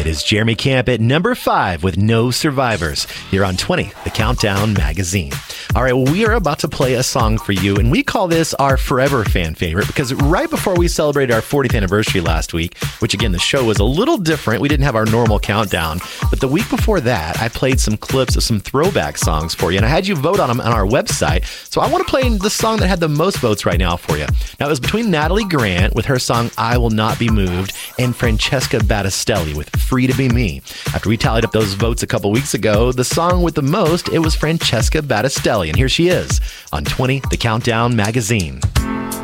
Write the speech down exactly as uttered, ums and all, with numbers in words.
It is Jeremy Camp at number five with No Survivors here on twenty, The Countdown Magazine. All right, well, we are about to play a song for you, and we call this our Forever fan favorite because right before we celebrated our fortieth anniversary last week, which again, the show was a little different. We didn't have our normal countdown, but the week before that, I played some clips of some throwback songs for you, and I had you vote on them on our website. So I want to play the song that had the most votes right now for you. Now, it was between Natalie Grant with her song I Will Not Be Moved and Francesca Battistelli with Free to Be Me. After we tallied up those votes a couple weeks ago, the song with the most, it was Francesca Battistelli. And here she is on twenty, The Countdown Magazine.